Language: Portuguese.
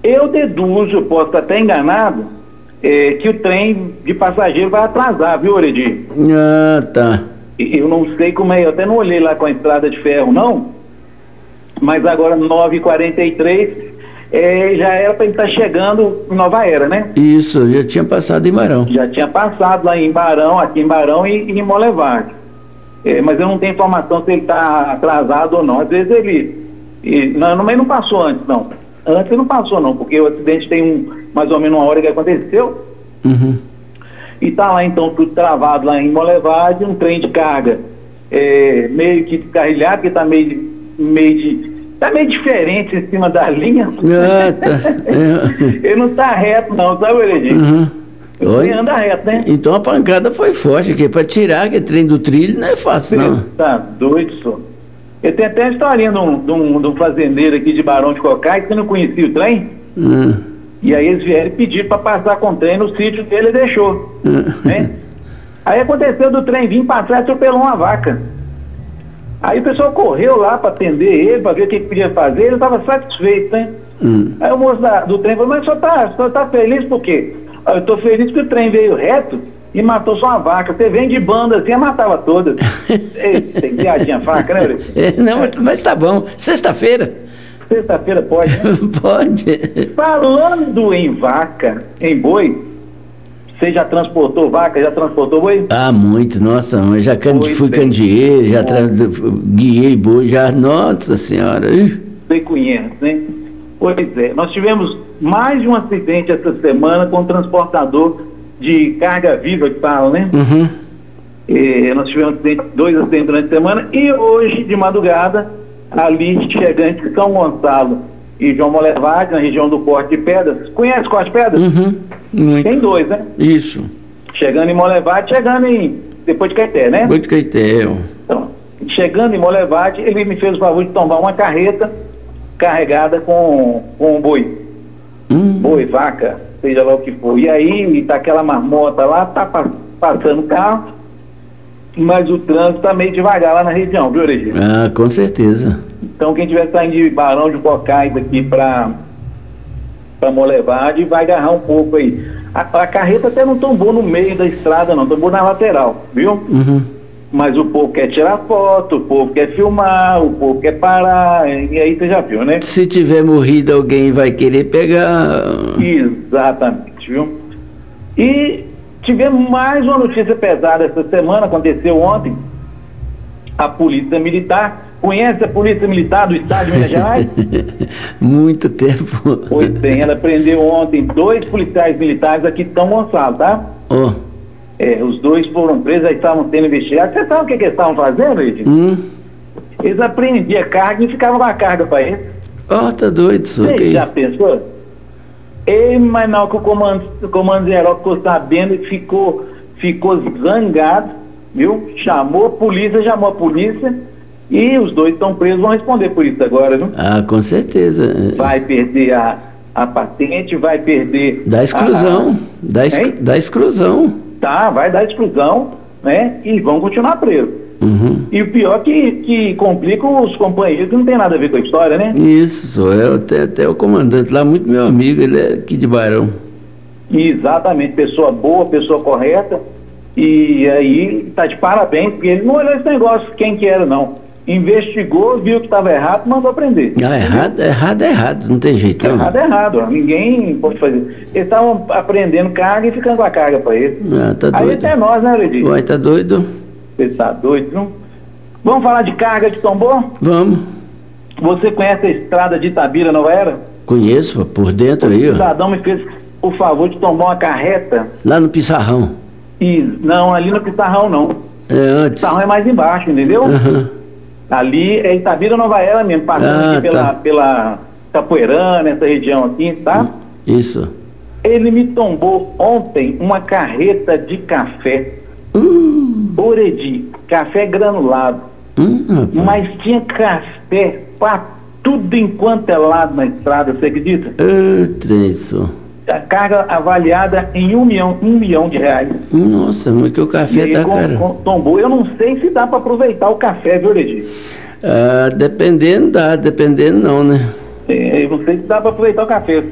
Eu deduzo, eu posso estar até enganado, que o trem de passageiro vai atrasar, viu, Oredi? Ah, tá. Eu não sei como é, eu até não olhei lá com a estrada de ferro, não, mas agora 9h43, já era para ele estar chegando em Nova Era, né? Isso, já tinha passado em Barão. Já tinha passado lá em Barão, aqui em Barão e em Molevade. Mas eu não tenho informação se ele está atrasado ou não. Às vezes mas não passou antes, não. Antes ele não passou, não, porque o acidente tem mais ou menos uma hora que aconteceu. Uhum. E tá lá, então, tudo travado lá em Molevade, um trem de carga meio que descarrilhado, porque tá meio diferente em cima da linha. Ah, tá. Ele não tá reto, não, sabe, Eredinho? Uhum. Ele anda reto, né? Então a pancada foi forte, porque para tirar aquele trem do trilho não é fácil, não. Tá doido, só. Eu tenho até a historinha de um fazendeiro aqui de Barão de Cocai, que não conhecia o trem. E aí eles vieram pedir para passar com o trem no sítio dele e deixou. Né? Aí aconteceu do trem vir passar e atropelou uma vaca. Aí o pessoal correu lá para atender ele, para ver o que podia fazer, ele estava satisfeito, né? Aí o moço do trem falou, mas o senhor tá feliz por quê? Eu estou feliz que o trem veio reto e matou só uma vaca. Você vem de banda assim, matava todas. Tem piadinha fraca, né, não, mas tá bom. Sexta-feira? Sexta-feira pode, né? Pode. Falando em vaca, em boi, você já transportou vaca, já transportou boi? Ah, muito, nossa, mas já fui candeeiro, já guiei boi, já, nossa senhora. Você conhece, né? Pois é, nós tivemos mais de um acidente essa semana com um transportador de carga viva que fala, né? Uhum. Nós tivemos dois acidentes durante a semana e hoje, de madrugada, ali chegando entre São Gonçalo e João Molevade, na região do Corte de Pedras. Conhece Corte de Pedras? Uhum. Muito. Tem dois, né? Isso. Chegando em Molevade, depois de Caeté, né? Depois de Caeté. Então, chegando em Molevade, ele me fez o favor de tomar uma carreta carregada com boi. Boi, vaca, seja lá o que for. E aí, tá aquela marmota lá, tá passando o carro, mas o trânsito tá meio devagar lá na região, viu, Regina? Ah, com certeza. Então, quem estiver saindo de Barão de Cocais aqui para Molevade, vai agarrar um pouco aí. A carreta até não tombou no meio da estrada, não, tombou na lateral, viu? Uhum. Mas o povo quer tirar foto, o povo quer filmar, o povo quer parar, e aí você já viu, né? Se tiver morrido, alguém vai querer pegar. Exatamente, viu? E tivemos mais uma notícia pesada essa semana, aconteceu ontem. A Polícia Militar, conhece a Polícia Militar do Estado de Minas Gerais? Muito tempo. Pois bem, ela prendeu ontem 2 policiais militares aqui de São Gonçalo, tá? Os 2 foram presos, aí estavam sendo investigados. Você sabe o que eles estavam fazendo, Edinho? Eles apreendiam carga e ficavam com a carga para eles. Tá doido, senhor. Você já pensou? Mas não, que o comando geral ficou sabendo e ficou zangado, viu? Chamou a polícia e os 2 estão presos, vão responder por isso agora, viu? Ah, com certeza. Vai perder a patente, vai perder... Da exclusão. Da exclusão. Tá, vai dar exclusão, né? E vão continuar presos. Uhum. E o pior que complica os companheiros que não tem nada a ver com a história, né? Isso, sou eu, até o comandante lá, muito meu amigo, ele é aqui de Barão. Exatamente, pessoa boa, pessoa correta, e aí tá de parabéns, porque ele não olhou esse negócio, quem que era, não. Investigou, viu que estava errado, mandou prender. Errado, não tem jeito. Errado, ninguém pode fazer. Eles estavam aprendendo carga e ficando com a carga para eles. Tá doido. Aí até nós, né, Ledir? Uai, tá doido? Você tá doido, não? Vamos falar de carga de Tombô? Vamos. Você conhece a estrada de Itabira, Nova Era? Conheço, por dentro aí, ó. O cidadão me fez o favor de tomar uma carreta. Lá no Pissarrão. Não, ali no Pissarrão não. Antes. Pissarrão é mais embaixo, entendeu? Ali é Itabira, Nova Era mesmo, passando aqui pela Capoeirana, essa região aqui, tá? Isso. Ele me tombou ontem uma carreta de café. Oredi, café granulado. Mas tinha café para tudo enquanto é lado na estrada, você acredita? A carga avaliada em R$1 milhão. Nossa, mas que o café tá caro. Tombou, eu não sei se dá para aproveitar o café, viu, Oredi? Dependendo dá, dependendo não, né? Eu não sei se dá para aproveitar o café.